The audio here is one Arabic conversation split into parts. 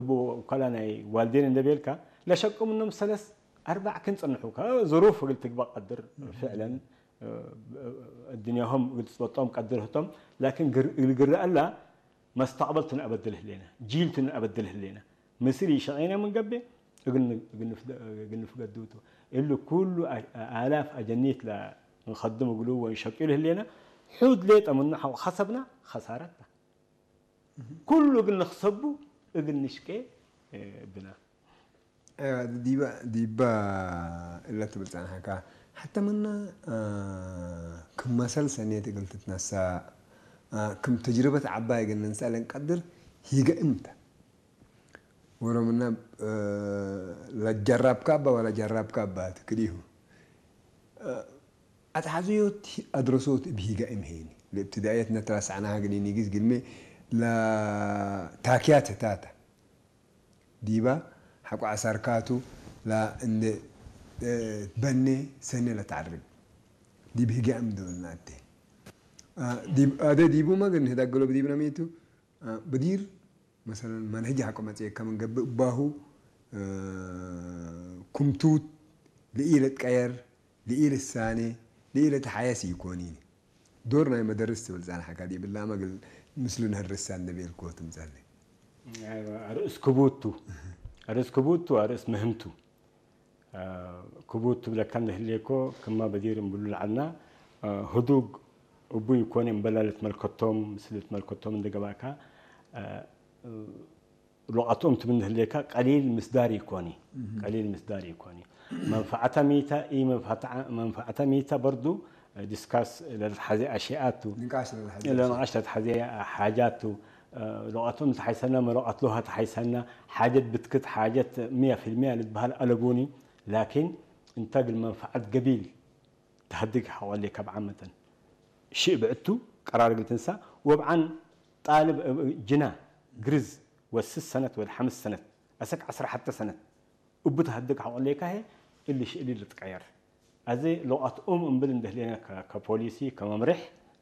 بو كلاني والدين اندبيلكا لا شكوا منهم ثلاث اربع كنت صنحوك ظروف قلت تبقى قدر فعلا الدنيا هم قلت صوتهم قدرتهم لكن القراء لا ما استقبلت ابدله لنا جيلت ابدله لنا مسري شعينا من قبل قلنا في قدوته اللي كله الاف اجنيت لا نخدم قلوب ونشكله لنا حود ليت من خسبنا خسارتنا كله قلنا خصبه قلنا نشكي بنا ايوه ديبا اللي تبلت عنها كا حتى منا كم مثل سنة قلت تنسى كم تجربة عباية قلنا نسأل نقدر هي امتى ولو منا لا جرب كابا ولا جرب كابا تكريه أتحزيوت أدرسوت بهيجا إمهيني الابتدائيات نترس عنها قلني نيجي قلمي لا تاكيات تاتا ديبا حقو عساركاتو لا إن بني سنة لا تعرب دي بهيجا أمدون ناتي ديب هذا ديبو ما قلنا هذا قلوب ديبنا ميتو بدير مثلا منهج حكومة كمان قبل باهو كمتوت لإيلة كير لإيلة الثاني لإيلة حياسي يكونين دورنا ما درست والزان حكا دي بالله ما قل مثلنا هالرسان نبي الكوت مزالي أرس كبوتو أرس كبوتو أرس مهمتو كبوتو بلا كان هليكو كما بدير نقول عنا هدوق أبوي يكون مبللت ملكتهم مثلت ملكتهم من دقباكا لغتهم تمن هليكا قليل مصداري يكوني قليل مصداري يكوني منفعتها ميتا اي منفعتها ميتا برضو ديسكاس للحزي اشياءاتو نقاش للحزي حزي حاجاتو لغتهم تحيسنا لغت لها تحيسنا حاجات بتكت حاجات 100% اللي بهال قلبوني لكن انتاج المنفعه قبيل تهدق حوالي كبعامه شيء بعتو قرار قلت انسى وبعن طالب جنا جرز والسس سنة والخمس سنة أسك 10 حتى سنة وبتهدق حواليك هي اللي شيء اللي تتغير أزي لو أتقوم مبلن دهلينا كبوليسي كممرح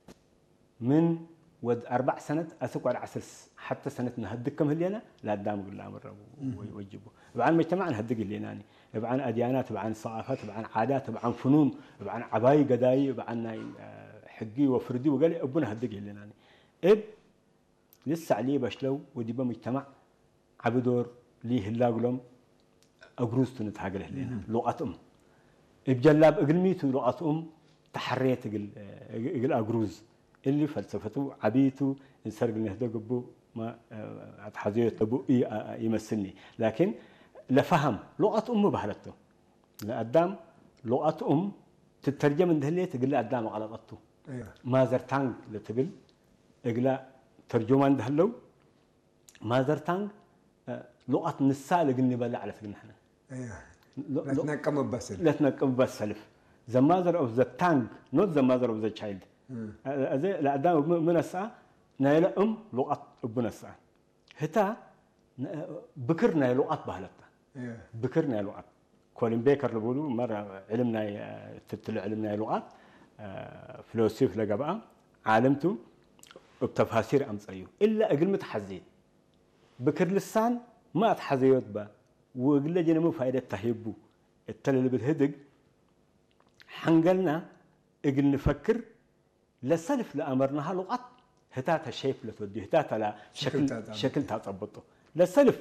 من ود 4 سنة أسك على 10 حتى سنة نهدق كم هلينا لا دام قول أمر ويوجبه بعن مجتمع نهدق هليناني بعن أديانات بعن ثقافات بعن عادات بعن فنون بعن عباي قداي بعن حقي وفردي وقال أبونا هدق هليناني لسه عليه بشلو ودي بمجتمع عبدور ليه اللاقلهم أجروز تنتحقله لنا لغة بجلاب أقلميتو لغة تحريت أقل أجروز اللي فلسفته عبيته إنسان قلنا هذا قبو ما أتحذيت أبو يمثلني لكن لفهم لغة بهلته لقدام لغة تترجم من دهلية تقول قدام غلطته ما زرتان لتقول أقلا ترجمان دهلو ماذر تانج لغة نساء اللي بلا على فكرة نحن ايوه لا تنقم بس لا تنقم بس سلف the mother of the tongue not the mother of the child زي الأدام من الساعة نايلة لغة ابن الساعة هتا بكرنا لغة بهلتها بكرنا لغة كولين بيكر اللي بيقولوا مرة علمنا تطلع علمنا لغات فلسفة لقبها عالمته بتفاسير أمثليه إلا أقل متحزين بكر لسان ما أتحزيوت با وقل جنا مو فائدة تهيبو التل اللي بتهدق حنقلنا أقل نفكر لسلف لأمرناها لغات هتاتا شيب لتودي هتاتا لا شكل تضبطه لسلف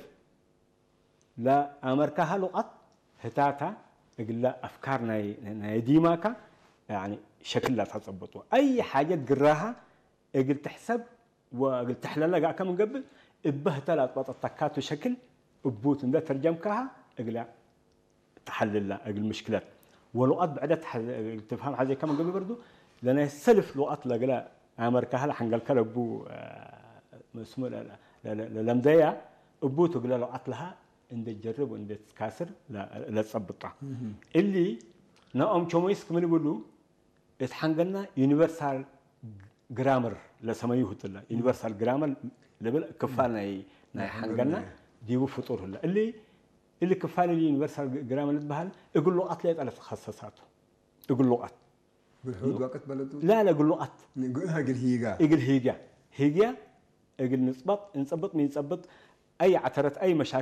لا أمركها لغات هتاتا أقل أفكارنا ديماكا يعني شكل لا تضبطه أي حاجة تقراها قلت تحسب وقلت تحلل لك كم قبل ابه ثلاث بطاطكات وشكل ابوت ده ترجمكها اقلا تحلل لا اقل مشكلات ولغات بعد تفهم حاجه كم قبل برضو لان السلف لغات لا امركها حنقل كلبو اسمه لمديا ابوت قال لغات لها ان تجرب وان تكاسر لا تصبطها اللي نقوم شوميس كمان يقولوا اتحنقلنا يونيفرسال جرامر لسمايوه تلا يونيفرسال جرامر لبل كفالنا ناي حنقلنا ديو فطور هلا اللي كفال اليونيفرسال جرامر بهال يقول له أطلع على تخصصاته يقول له أط بالحود وقت بلده لا يقول له أط يقول هيجا يقول هيجا يقول نصبط من يصبط اي عترت اي مشاكل